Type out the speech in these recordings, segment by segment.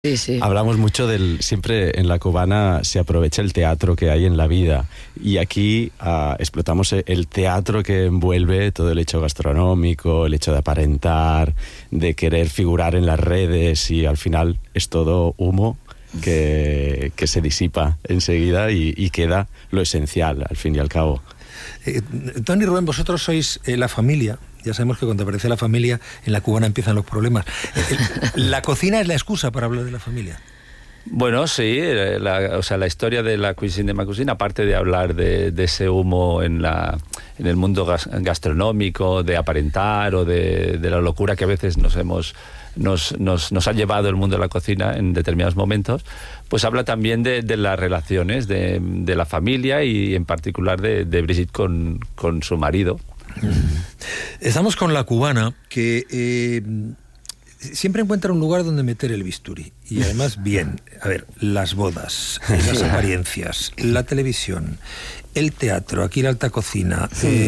Sí, sí. Hablamos mucho siempre en La Cubana se aprovecha el teatro que hay en la vida, y aquí explotamos el teatro que envuelve todo el hecho gastronómico, el hecho de aparentar, de querer figurar en las redes, y al final es todo humo que se disipa enseguida y queda lo esencial al fin y al cabo. Tony, Rubén, vosotros sois la familia. Ya sabemos que cuando aparece la familia, en La Cubana empiezan los problemas. ¿La cocina es la excusa para hablar de la familia? Bueno, sí, la historia de la cuisine de ma cuisine, aparte de hablar de ese humo en el mundo gastronómico, de aparentar o de la locura que a veces nos ha llevado el mundo de la cocina en determinados momentos, pues habla también de las relaciones de la familia y en particular de Brigitte con su marido. Estamos con La Cubana, que siempre encuentra un lugar donde meter el bisturí. Y además, bien, a ver, las bodas, las apariencias, la televisión, el teatro, aquí la alta cocina,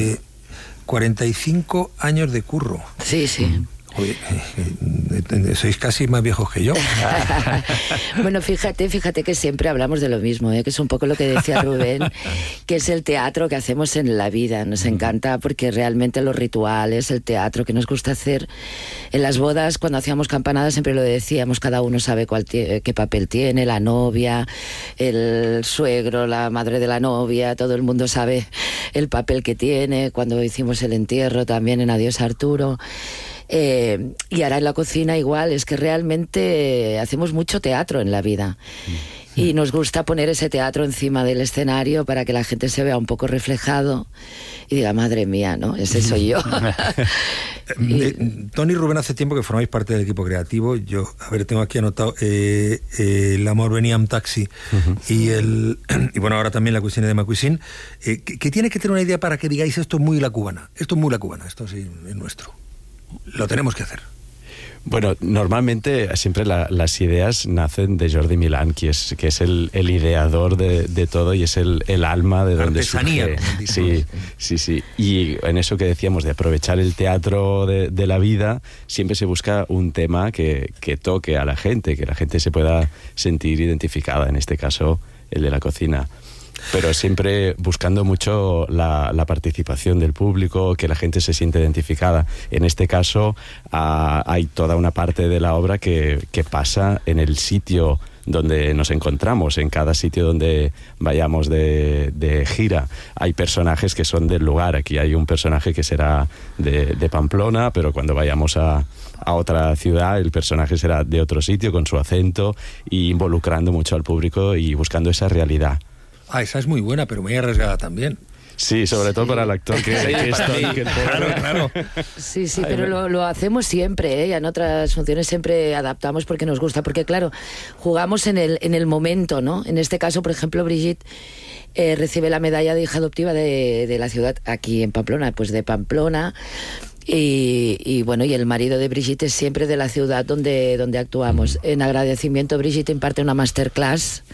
45 años de curro. Sí, sí. Oye, sois casi más viejos que yo. Bueno, fíjate que siempre hablamos de lo mismo, que es un poco lo que decía Rubén, que es el teatro que hacemos en la vida. Nos encanta porque realmente los rituales, el teatro que nos gusta hacer en las bodas, cuando hacíamos campanadas siempre lo decíamos, cada uno sabe qué papel tiene, la novia, el suegro, la madre de la novia, todo el mundo sabe el papel que tiene. Cuando hicimos el entierro también en Adiós Arturo. Y ahora en la cocina igual, es que realmente hacemos mucho teatro en la vida y nos gusta poner ese teatro encima del escenario para que la gente se vea un poco reflejado y diga, madre mía, ¿no? Ese soy yo. Tony y Rubén, hace tiempo que formáis parte del equipo creativo. Yo, tengo aquí anotado El amor venía en taxi y bueno, ahora también la cuisine de ma cuisine, que tiene que tener una idea para que digáis esto es muy La Cubana, esto sí es nuestro. Lo tenemos que hacer. Bueno, normalmente siempre las ideas nacen de Jordi Milán, que es el ideador de todo y es el alma de donde surge. Sí. Y en eso que decíamos de aprovechar el teatro de la vida, siempre se busca un tema que toque a la gente, que la gente se pueda sentir identificada, en este caso el de la cocina. Pero siempre buscando mucho la participación del público, que la gente se siente identificada. En este caso hay toda una parte de la obra que pasa en el sitio donde nos encontramos, en cada sitio donde vayamos de gira. Hay personajes que son del lugar. Aquí hay un personaje que será de Pamplona, pero cuando vayamos a otra ciudad el personaje será de otro sitio, con su acento, y involucrando mucho al público y buscando esa realidad. Esa es muy buena, pero muy arriesgada también. Sí, sobre todo para el actor que estoy. Claro. Sí, pero lo hacemos siempre, y en otras funciones siempre adaptamos porque nos gusta, porque claro, jugamos en el momento, ¿no? En este caso, por ejemplo, Brigitte recibe la medalla de hija adoptiva de la ciudad aquí en Pamplona, pues de Pamplona. Y bueno, y el marido de Brigitte es siempre de la ciudad donde actuamos. En agradecimiento, Brigitte imparte una masterclass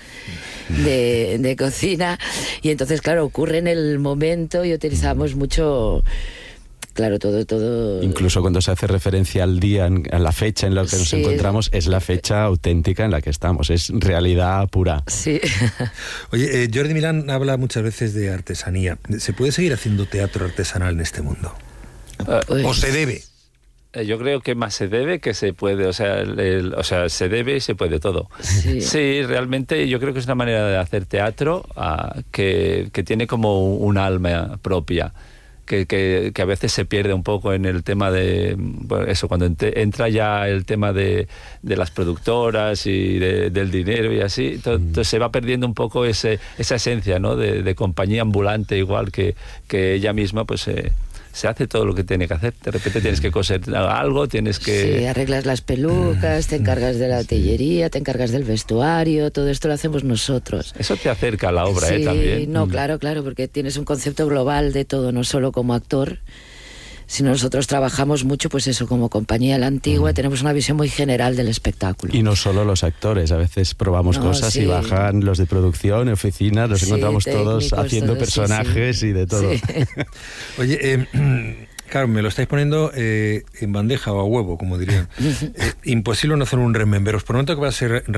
de cocina, y entonces claro, ocurre en el momento y utilizamos mucho, claro, todo. Incluso cuando se hace referencia al día, a la fecha en la que nos encontramos, es la fecha auténtica en la que estamos, es realidad pura. Sí. Oye, Jordi Milán habla muchas veces de artesanía. ¿Se puede seguir haciendo teatro artesanal en este mundo? ¿O se debe? Yo creo que más se debe que se puede, o sea, se debe y se puede todo. Sí, realmente yo creo que es una manera de hacer teatro que tiene como un alma propia, que a veces se pierde un poco en el tema de, bueno, eso, cuando entra ya el tema de las productoras y del dinero y así, entonces se va perdiendo un poco esa esencia, ¿no? de compañía ambulante, igual que ella misma, pues se hace todo lo que tiene que hacer. De repente tienes que coser algo, tienes que... Sí, arreglas las pelucas, te encargas de la artillería, te encargas del vestuario, todo esto lo hacemos nosotros. Eso te acerca a la obra, también. No, claro, porque tienes un concepto global de todo, no solo como actor, sino nosotros trabajamos mucho, pues eso, como compañía La Antigua, tenemos una visión muy general del espectáculo. Y no solo los actores, a veces probamos cosas y bajan los de producción, oficinas, los encontramos todos haciendo personajes y de todo. Oye, Claro, me lo estáis poniendo en bandeja o a huevo, como dirían. Imposible no hacer un remember. Os prometo que va a ser